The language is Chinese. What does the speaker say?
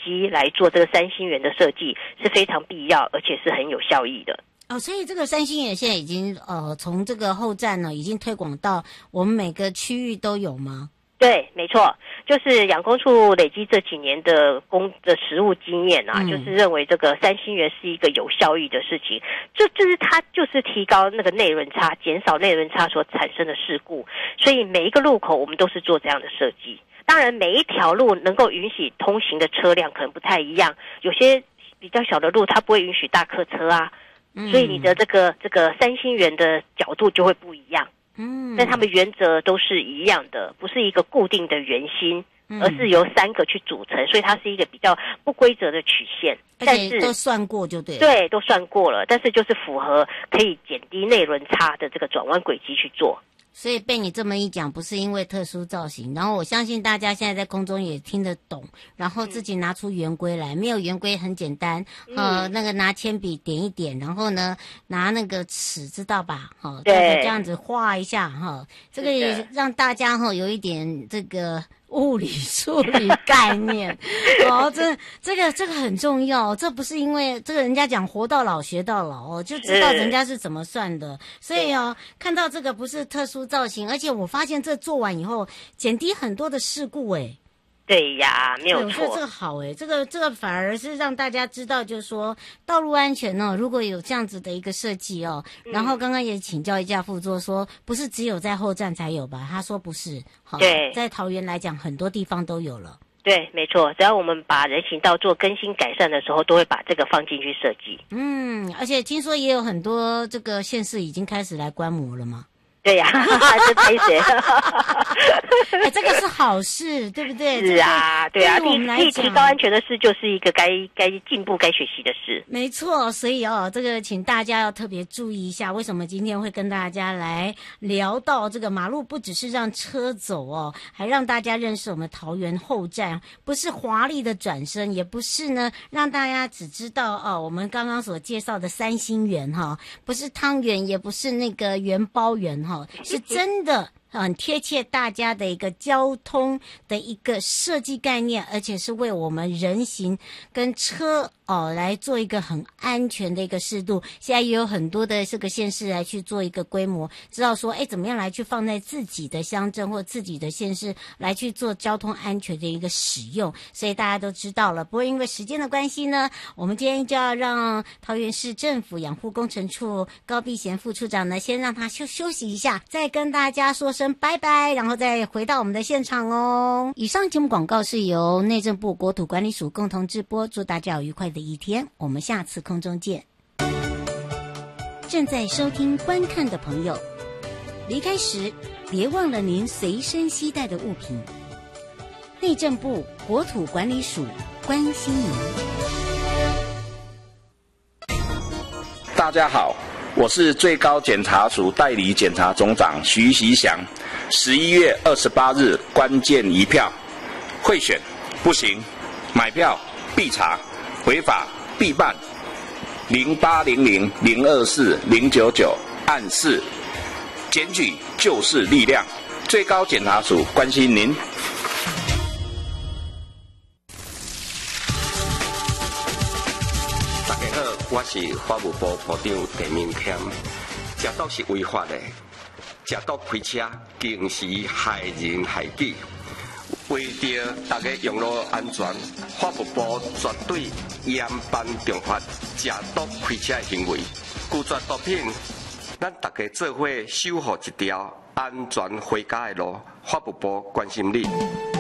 基来做这个3星元的设计是非常必要，而且是很有效益的。 所以这个3星元现在已经从这个后站呢已经推广到我们每个区域都有吗？ 对，没错，就是养工处累积这几年的实务经验啊，就是认为这个3星元是一个有效益的事情，就是它就是提高那个内轮差，减少内轮差所产生的事故，所以每一个路口我们都是做这样的设计。当然，每一条路能够允许通行的车辆可能不太一样，有些比较小的路它不会允许大客车啊，所以你的这个3星元的角度就会不一样。但他们原则都是一样的，不是一个固定的圆心，而是由3个去组成，所以它是一个比较不规则的曲线。 但是都算过就对了。 对，都算过了，但是就是符合可以减低内轮差的这个转弯轨迹去做。 所以被你这么一讲，不是因为特殊造型，然后我相信大家现在在空中也听得懂，然后自己拿出圆规来，没有圆规很简单，那个拿铅笔点一点，然后呢拿那个尺，知道吧？对，这样子画一下哈，这个也让大家有一点这个物理数理概念这个很重要，这不是因为这个人家讲活到老学到老就知道人家是怎么算的，所以看到这个不是特殊造型，而且我发现这做完以后减低很多的事故对呀，没有错。 我觉得这个好这个反而是让大家知道，就是说道路安全如果有这样子的一个设计然后刚刚也请教一下副座说，不是只有在后站才有吧？他说不是， 对， 在桃园来讲，很多地方都有了。 对，没错，只要我们把人行道做更新改善的时候，都会把这个放进去设计。 而且听说也有很多这个县市已经开始来观摩了嘛。 对呀，这拍谁？ 这个是好事，对不对？ 是啊，对啊，提高安全的事就是一个该进步、该学习的事。 没错，所以这个请大家要特别注意一下，为什么今天会跟大家来聊到这个马路不只是让车走还让大家认识我们桃园后站，不是华丽的转身，也不是呢让大家只知道我们刚刚所介绍的3星元不是汤圆，也不是那个元包圆是真的很贴切大家的一个交通的一个设计概念，而且是为我们人行跟车来做一个很安全的一个适度。现在也有很多的这个县市来去做一个规模，知道说怎么样来去放在自己的乡镇或自己的县市来去做交通安全的一个使用，所以大家都知道了。不过因为时间的关系呢，我们今天就要让桃园市政府养护工程处高碧贤副处长呢先让他休息一下，再跟大家说声拜拜，然后再回到我们的现场以上节目广告是由内政部国土管理署共同直播，祝大家有愉快的一天，我们下次空中见。正在收听观看的朋友，离开时别忘了您随身携带的物品。内政部国土管理署关心您。 大家好，我是最高检察署代理检察总长徐习祥。11月28日关键一票，贿选不行，买票必查，违法必办。0800-024-099按4，检举就是力量。最高检察署关心您。 大家好，我是法务部部长陈明谦。食毒是违法的，食毒开车更是害人害己。为着大家用路安全，法务部绝对严办重罚食毒开车的行为。拒绝毒品，咱大家做伙守护一条安全回家的路。法务部关心你。